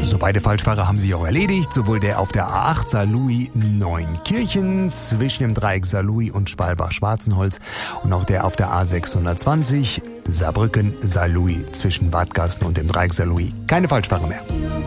So, beide Falschfahrer haben sich auch erledigt. Sowohl der auf der A8 Saarlouis-Neunkirchen zwischen dem Dreieck Saarlouis und Spalbach-Schwarzenholz und auch der auf der A620 Saarbrücken-Saarlouis zwischen Wadgassen und dem Dreieck Saarlouis. Keine Falschfahrer mehr.